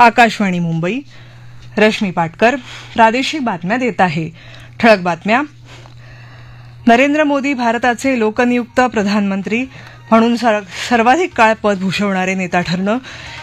आकाशवाणी मुंबई. रश्मी पाटकर प्रादेशिक बातम्या देत आहे. ठळक बातम्या. नरेंद्र मोदी भारताचे लोकनियुक्त प्रधानमंत्री म्हणून सर्वाधिक काळ पद भूषवणारे नेता ठरणं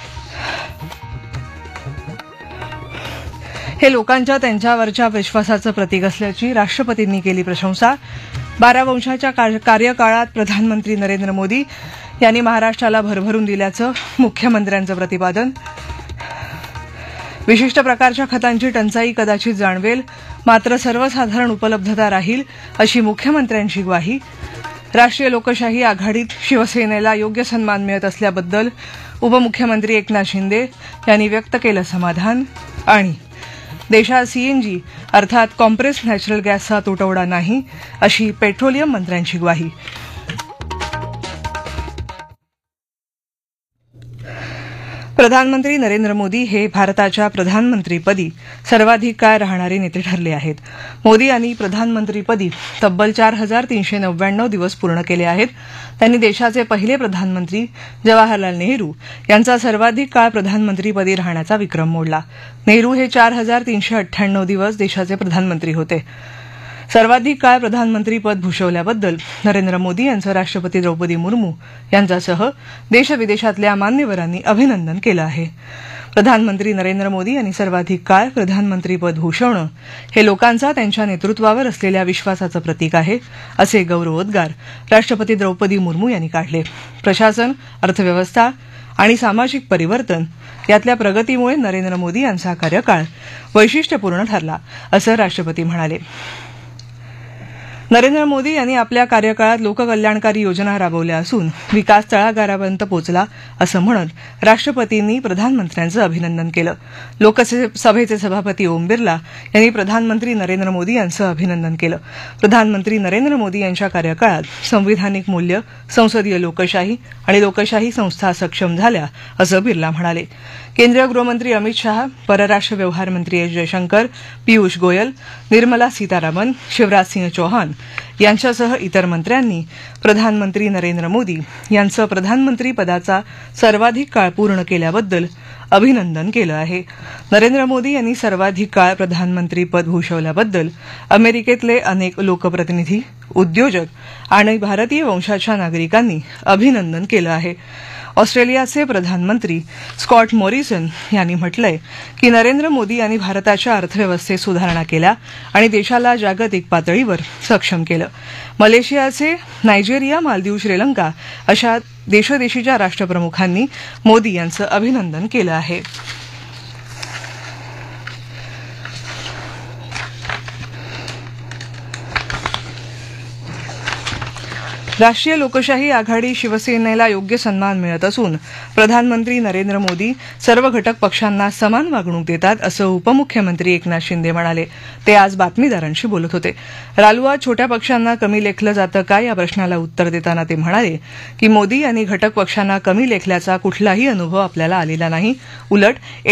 हे लोकांच्या त्यांच्यावरच्या विश्वासाचं प्रतीक असल्याची राष्ट्रपतींनी केली प्रशंसा. 12 वर्षाच्या कार्यकाळात प्रधानमंत्री नरेंद्र मोदी यांनी महाराष्ट्राला भरभरून दिल्याचं मुख्यमंत्र्यांचं प्रतिपादन. विशिष्ट प्रकारच्या खतांची टंचाई कदाचित जाणवेल, मात्र सर्वसाधारण उपलब्धता राहील अशी मुख्यमंत्र्यांची ग्वाही. राष्ट्रीय लोकशाही आघाडीत शिवसेनेला योग्य सन्मान मिळत असल्याबद्दल उपमुख्यमंत्री एकनाथ शिंदे यांनी व्यक्त केलं समाधान. आणि देशात सीएनजी अर्थात कॉम्प्रेस्ड नॅचरल गॅसचा तुटवडा नाही अशी पेट्रोलियम मंत्र्यांची ग्वाही. प्रधानमंत्री नरेंद्र मोदी हे भारताच्या प्रधानमंत्रीपदी सर्वाधिक काळ राहणारे नेते ठरले आहेत. मोदी यांनी प्रधानमंत्रीपदी तब्बल 4399 दिवस पूर्ण केले आहेत. त्यांनी देशाचे पहिले प्रधानमंत्री जवाहरलाल नेहरू यांचा सर्वाधिक काळ प्रधानमंत्रीपदी राहण्याचा विक्रम मोडला. नेहरू हे 4398 दिवस देशाचे प्रधानमंत्री होते. सर्वाधिक काळ प्रधानमंत्रीपद भूषवल्याबद्दल नरेंद्र मोदी यांचं राष्ट्रपती द्रौपदी मुर्मू यांच्यासह देशविदेशातल्या मान्यवरांनी अभिनंदन केलं आहे. प्रधानमंत्री नरेंद्र मोदी यांनी सर्वाधिक काळ प्रधानमंत्रीपद भूषवणं हे लोकांचा त्यांच्या नेतृत्वावर असलेल्या विश्वासाचं प्रतीक आहे, असे गौरवोद्गार राष्ट्रपती द्रौपदी मुर्मू यांनी काढले. प्रशासन, अर्थव्यवस्था आणि सामाजिक परिवर्तन यातल्या प्रगतीमुळे नरेंद्र मोदी यांचा कार्यकाळ वैशिष्ट्यपूर्ण ठरला, असं राष्ट्रपती म्हणाले. नरेंद्र मोदी यांनी आपल्या कार्यकाळात लोककल्याणकारी योजना राबवल्या असून विकास तळागाळापर्यंत पोहोचला असं म्हणत राष्ट्रपतींनी प्रधानमंत्र्यांचं अभिनंदन केलं. लोकसभेचे सभापती ओम बिर्ला यांनी प्रधानमंत्री नरेंद्र मोदी यांचं अभिनंदन केलं. प्रधानमंत्री नरेंद्र मोदी यांच्या कार्यकाळात संविधानिक मूल्य, संसदीय लोकशाही आणि लोकशाही संस्था सक्षम झाल्या असं बिर्ला म्हणाले. केंद्रीय गृहमंत्री अमित शहा, परराष्ट्र व्यवहार मंत्री एस जयशंकर, पियुष गोयल, निर्मला सीतारामन, शिवराज सिंह चौहान यांच्यासह इतर मंत्र्यांनी प्रधानमंत्री नरेंद्र मोदी यांचं प्रधानमंत्री पदाचा सर्वाधिक काळ पूर्ण केल्याबद्दल अभिनंदन केलं आहे. नरेंद्र मोदी यांनी सर्वाधिक काळ प्रधानमंत्री पद भूषवल्याबद्दल अमेरिकेतले अनेक लोकप्रतिनिधी, उद्योजक आणि भारतीय वंशाच्या नागरिकांनी अभिनंदन केलं आहे. ऑस्ट्रेलियाचे प्रधानमंत्री स्कॉट मॉरिसन यांनी म्हटलंय की नरेंद्र मोदी यांनी भारताच्या अर्थव्यवस्थेत सुधारणा केल्या आणि देशाला जागतिक पातळीवर सक्षम केलं. मलेशियाचे, नायजेरिया, मालदीव, श्रीलंका अशा देशोदेशीच्या राष्ट्रप्रमुखांनी मोदी यांचं अभिनंदन केलं आहे. राष्ट्रीय लोकशाही आघाडी शिवसेनेला योग्य सन्मान मिळत असून प्रधानमंत्री नरेंद्र मोदी सर्व घटक पक्षांना समान वागणूक देतात असं उपमुख्यमंत्री एकनाथ शिंदे म्हणाले. ते आज बातमीदारांशी बोलत होते. रालोआ छोट्या पक्षांना कमी लेखलं जातं का या प्रश्नाला उत्तर देताना ते म्हणाले की मोदी यांनी घटक पक्षांना कमी लेखल्याचा कुठलाही अनुभव आपल्याला आलेला नाही. उलट